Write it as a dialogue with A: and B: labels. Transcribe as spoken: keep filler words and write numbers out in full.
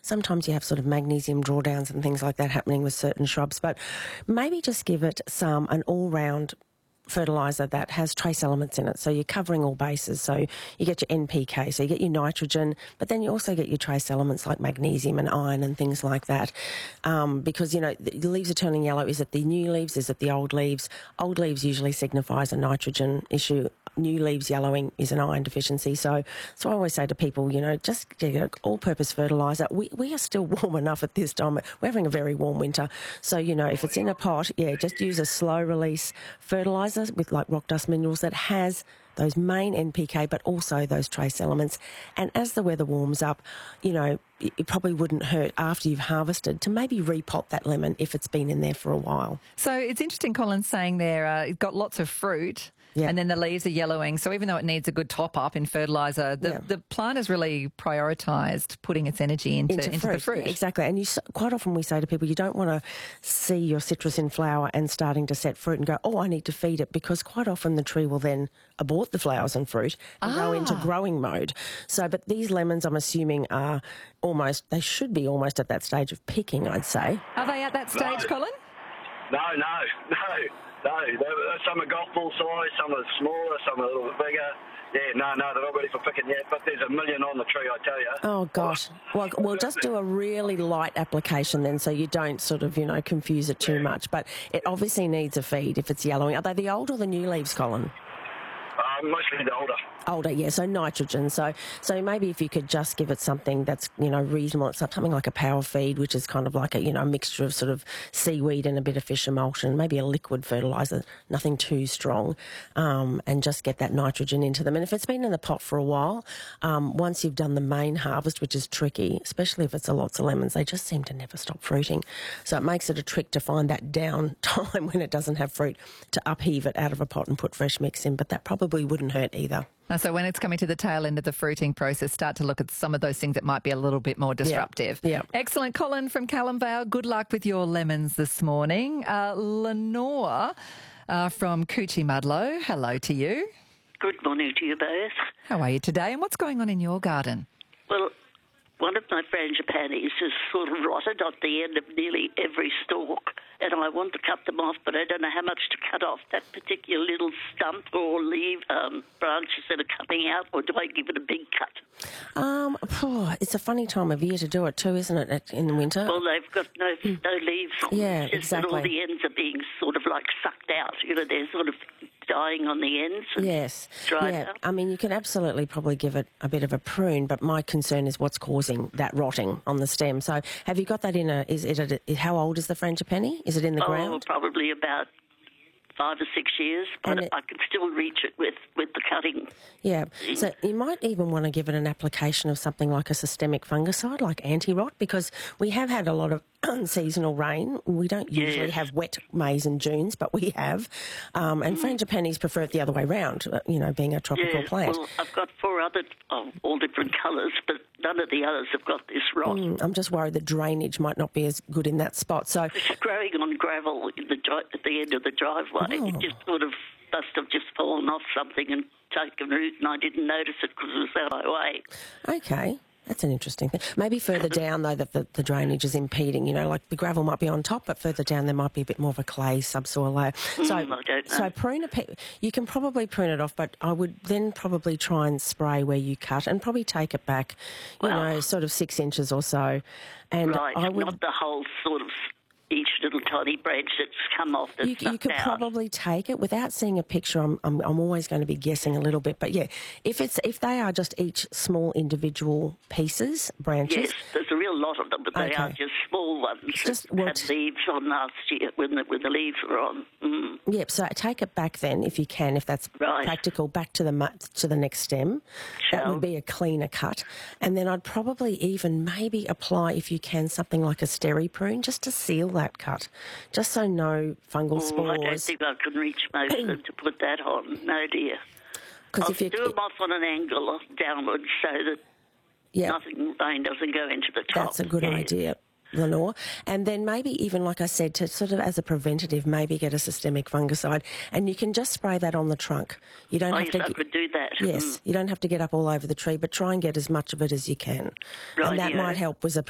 A: sometimes you have sort of magnesium drawdowns and things like that happening with certain shrubs, but maybe just give it some, an all-round fertiliser that has trace elements in it. So you're covering all bases. So you get your N P K, so you get your nitrogen, but then you also get your trace elements like magnesium and iron and things like that. Um, because, you know, the leaves are turning yellow. Is it the new leaves? Is it the old leaves? Old leaves usually signifies a nitrogen issue. New leaves yellowing is an iron deficiency. So so I always say to people, you know, just get an all-purpose fertiliser. We, we are still warm enough at this time. We're having a very warm winter. So, you know, if it's in a pot, yeah, just use a slow-release fertiliser with like rock dust minerals that has those main N P K, but also those trace elements. And as the weather warms up, you know, it, it probably wouldn't hurt after you've harvested to maybe repot that lemon if it's been in there for a while.
B: So it's interesting, Colin's saying there, uh, it's got lots of fruit.
A: Yeah.
B: And then the leaves are yellowing. So even though it needs a good top-up in fertiliser, the,
A: yeah.
B: the plant has really prioritised putting its energy into,
A: into,
B: into
A: fruit.
B: the fruit.
A: Yeah, exactly. And you quite often we say to people, you don't want to see your citrus in flower and starting to set fruit and go, oh, I need to feed it, because quite often the tree will then abort the flowers and fruit and
B: ah.
A: go into growing mode. So, but these lemons, I'm assuming, are almost, they should be almost at that stage of picking, I'd say.
B: Are they at that stage,
C: No.
B: Colin?
C: No, no, no, no. They're- Some are golf ball size, some are smaller, some are a little bit bigger. Yeah, no, no, they're not ready for picking yet, but there's a million on the tree, I tell you.
A: Oh, gosh. Well, we'll just do a really light application then, so you don't sort of, you know, confuse it too much. But it obviously needs a feed if it's yellowing. Are they the old or the new leaves, Colin?
C: Uh, mostly the older.
A: Older, yeah, so nitrogen. So so maybe if you could just give it something that's, you know, reasonable. It's something like a power feed, which is kind of like a, you know, a mixture of sort of seaweed and a bit of fish emulsion, maybe a liquid fertiliser, nothing too strong, um, and just get that nitrogen into them. And if it's been in the pot for a while, um, once you've done the main harvest, which is tricky, especially if it's a lots of lemons, they just seem to never stop fruiting. So it makes it a trick to find that down time when it doesn't have fruit to upheave it out of a pot and put fresh mix in, but that probably wouldn't hurt either.
B: Uh, So when it's coming to the tail end of the fruiting process, start to look at some of those things that might be a little bit more disruptive.
A: Yeah.
B: Excellent. Colin from Callum Vale, good luck with your lemons this morning. Uh, Lenore uh, from Coochie Mudlow, hello to you.
D: Good morning to you both.
B: How are you today, and what's going on in your garden?
D: Well, one of my frangipanis has sort of rotted at the end of nearly every stalk, and I want to cut them off, but I don't know how much to cut off that particular little stump or leaf um, branches that are coming out, or do I give it a big cut?
A: Um, oh, it's a funny time of year to do it too, isn't it, at- in the winter?
D: Well, they've got no no leaves on them.
A: Yeah,
D: It's just that all
A: exactly.
D: the ends are being sort of like sucked out. You know, they're sort of dying on the ends. And
A: Yes.
D: dried
A: Yeah.
D: up.
A: I mean, you can absolutely probably give it a bit of a prune, but my concern is what's causing that rotting on the stem. So have you got that in a, is it, a, how old is the frangipani? Is it in the
D: Oh,
A: ground?
D: probably about five or six years, but
A: And it-
D: I can still reach it with, with the cutting.
A: Yeah. So you might even want to give it an application of something like a systemic fungicide, like anti-rot, because we have had a lot of unseasonal rain. We don't usually
D: Yes.
A: have wet Mays and Junes, but we have. Um, and frangipanis prefer it the other way round, uh, you know, being a tropical
D: Yeah,
A: plant.
D: well, I've got four other, oh, all different colours, but none of the others have got this rot.
A: Mm, I'm just worried the drainage might not be as good in that spot. So,
D: It's growing on gravel in the dri- at the end of the driveway.
A: Oh.
D: It just sort of must have just fallen off something and taken root, and I didn't notice it because it was out of my way.
A: okay, that's an interesting thing. Maybe further down, though, that the, the drainage is impeding. You know, like the gravel might be on top, but further down there might be a bit more of a clay subsoil layer. So,
D: Mm, I don't know.
A: so prune a pe- you can probably prune it off, but I would then probably try and spray where you cut and probably take it back, you
D: Wow.
A: know, sort of six inches or so. And
D: Right,
A: I would.
D: not the whole sort of each little tiny branch that's come off that's
A: You, you
D: sucked
A: could
D: out.
A: probably take it without seeing a picture. I'm, I'm I'm always going to be guessing a little bit, but yeah, if it's if they are just each small individual pieces, branches.
D: Yes, there's a real lot of them, but they are
A: Okay.
D: just small ones
A: Just
D: that
A: what-
D: had leaves on last year when the, when the leaves were on. Mm.
A: Yep. So take it back then, if you can, if that's
D: Right.
A: practical, back to the mu- to the next stem. That
D: Shall.
A: would be a cleaner cut, and then I'd probably even maybe apply, if you can, something like a steri prune just to seal that cut, just so no fungal
D: Oh, I don't
A: spores.
D: think I can reach most of them to put that on. No, dear.
A: Because
D: I'll
A: if you,
D: do them off on an angle downwards so that
A: yeah,
D: nothing rain doesn't go into the top.
A: that's a good
D: Yeah.
A: idea, Lenore. And then maybe even, like I said, to sort of as a preventative, maybe get a systemic fungicide, and you can just spray that on the trunk. You don't
D: Oh,
A: have
D: yes,
A: to.
D: I
A: get-
D: could do that.
A: Yes,
D: Mm.
A: you don't have to get up all over the tree, but try and get as much of it as you can. And that
D: Rightio.
A: might help with a